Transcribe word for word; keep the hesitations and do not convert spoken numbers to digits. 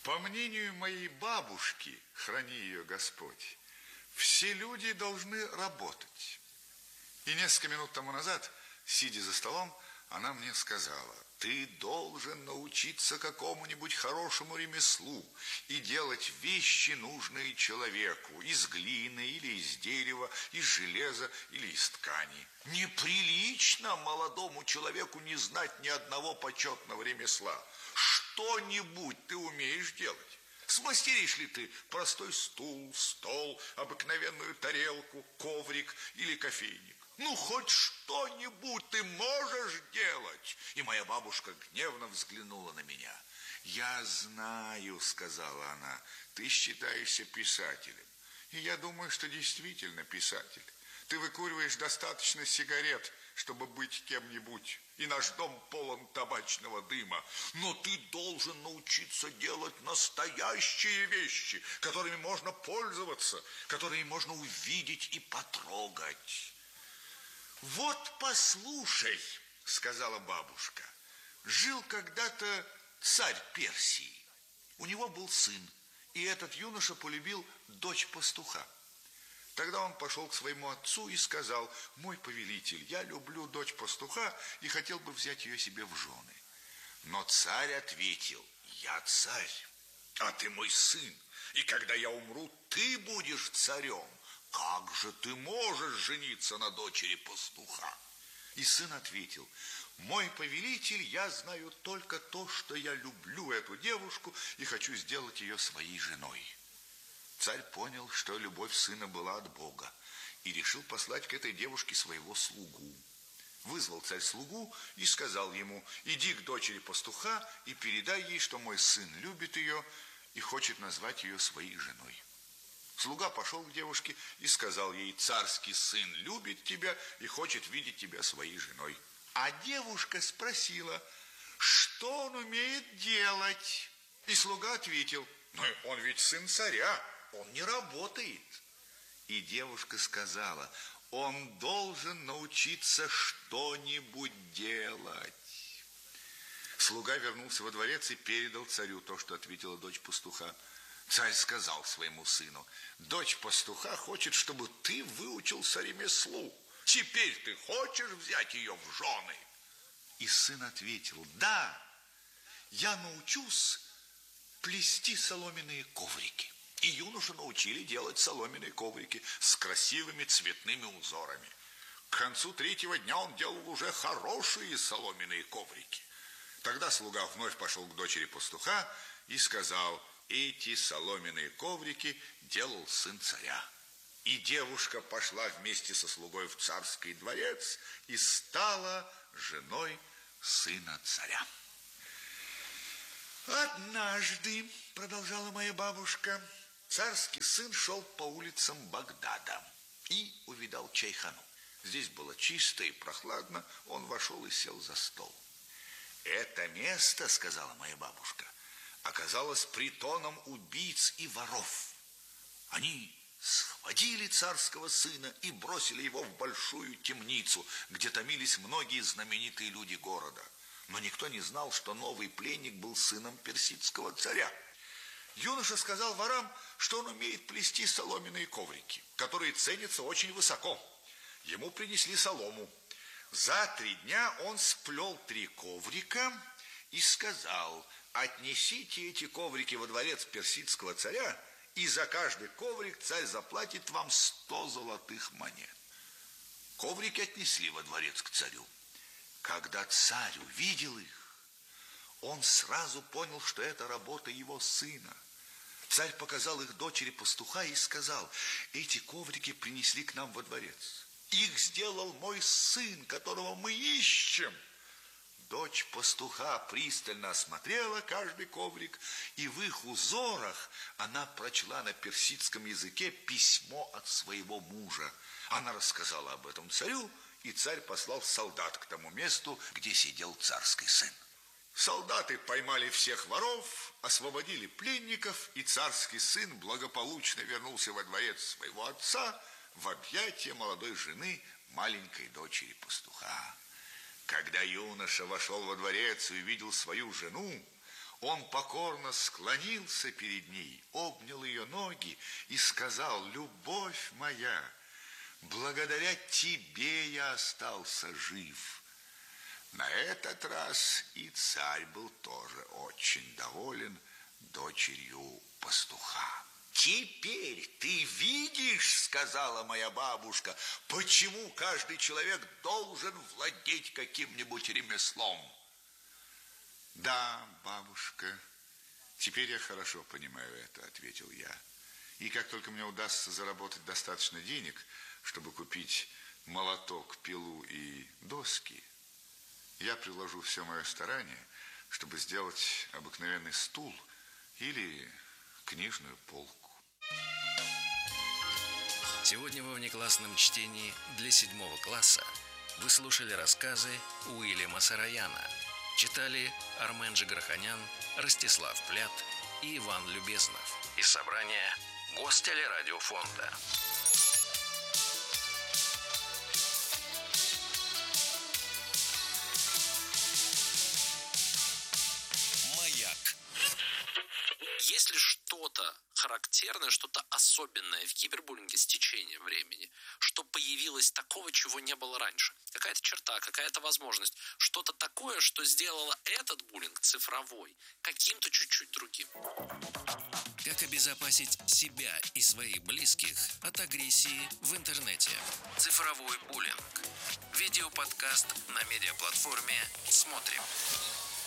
По мнению моей бабушки, храни ее Господь, все люди должны работать. И несколько минут тому назад, сидя за столом, она мне сказала: ты должен научиться какому-нибудь хорошему ремеслу и делать вещи, нужные человеку, из глины или из дерева, из железа или из ткани. Неприлично молодому человеку не знать ни одного почетного ремесла. Что-нибудь ты умеешь делать. Смастеришь ли ты простой стул, стол, обыкновенную тарелку, коврик или кофейник? Ну, хоть что-нибудь ты можешь делать. И моя бабушка гневно взглянула на меня. Я знаю, сказала она, ты считаешься писателем. И я думаю, что действительно писатель. Ты выкуриваешь достаточно сигарет, чтобы быть кем-нибудь. И наш дом полон табачного дыма. Но ты должен научиться делать настоящие вещи, которыми можно пользоваться, которые можно увидеть и потрогать. Вот послушай, сказала бабушка, жил когда-то царь Персии. У него был сын, и этот юноша полюбил дочь пастуха. Тогда он пошел к своему отцу и сказал: мой повелитель, я люблю дочь пастуха и хотел бы взять ее себе в жены. Но царь ответил: я царь, а ты мой сын, и когда я умру, ты будешь царем. Как же ты можешь жениться на дочери пастуха? И сын ответил: мой повелитель, я знаю только то, что я люблю эту девушку и хочу сделать ее своей женой. Царь понял, что любовь сына была от Бога, и решил послать к этой девушке своего слугу. Вызвал царь слугу и сказал ему: иди к дочери пастуха и передай ей, что мой сын любит ее и хочет назвать ее своей женой. Слуга пошел к девушке и сказал ей: царский сын любит тебя и хочет видеть тебя своей женой. А девушка спросила: что он умеет делать? И слуга ответил: ну, он ведь сын царя, он не работает. И девушка сказала: он должен научиться что-нибудь делать. Слуга вернулся во дворец и передал царю то, что ответила дочь пастуха. Царь сказал своему сыну: дочь пастуха хочет, чтобы ты выучился ремеслу. Теперь ты хочешь взять ее в жены? И сын ответил: да, я научусь плести соломенные коврики. И юношу научили делать соломенные коврики с красивыми цветными узорами. К концу третьего дня он делал уже хорошие соломенные коврики. Тогда слуга вновь пошел к дочери пастуха и сказал: эти соломенные коврики делал сын царя. И девушка пошла вместе со слугой в царский дворец и стала женой сына царя. Однажды, продолжала моя бабушка, царский сын шел по улицам Багдада и увидал чайхану. Здесь было чисто и прохладно, он вошел и сел за стол. Это место, сказала моя бабушка, оказалось притоном убийц и воров. Они схватили царского сына и бросили его в большую темницу, где томились многие знаменитые люди города. Но никто не знал, что новый пленник был сыном персидского царя. Юноша сказал ворам, что он умеет плести соломенные коврики, которые ценятся очень высоко. Ему принесли солому. За три дня он сплел три коврика и сказал: отнесите эти коврики во дворец персидского царя, и за каждый коврик царь заплатит вам сто золотых монет. Коврики отнесли во дворец к царю. Когда царь увидел их, он сразу понял, что это работа его сына. Царь показал их дочери пастуха и сказал: эти коврики принесли к нам во дворец. Их сделал мой сын, которого мы ищем. Дочь пастуха пристально осмотрела каждый коврик, и в их узорах она прочла на персидском языке письмо от своего мужа. Она рассказала об этом царю, и царь послал солдат к тому месту, где сидел царский сын. Солдаты поймали всех воров, освободили пленников, и царский сын благополучно вернулся во дворец своего отца в объятия молодой жены, маленькой дочери пастуха. Когда юноша вошел во дворец и увидел свою жену, Он покорно склонился перед ней, обнял ее ноги и сказал: «Любовь моя, благодаря тебе я остался жив». На этот раз и царь был тоже очень доволен дочерью пастуха. «Теперь ты видишь, — сказала моя бабушка, — почему каждый человек должен владеть каким-нибудь ремеслом». «Да, бабушка, теперь я хорошо понимаю это, — ответил я. И как только мне удастся заработать достаточно денег, чтобы купить молоток, пилу и доски, я приложу все мое старание, чтобы сделать обыкновенный стул или книжную полку». Сегодня во внеклассном чтении для седьмого класса вы слушали рассказы Уильяма Сараяна. Читали Армен Джигарханян, Ростислав Плят и Иван Любезнов из собрания Гостелерадиофонда. Маяк. Если что-то характерное, что-то особенное в кибербуллинге с течением времени, что появилось такого, чего не было раньше, какая-то черта, какая-то возможность, что-то такое, что сделало этот буллинг цифровой каким-то чуть-чуть другим. Как обезопасить себя и своих близких от агрессии в интернете? Цифровой буллинг. Видеоподкаст на медиаплатформе «Смотрим».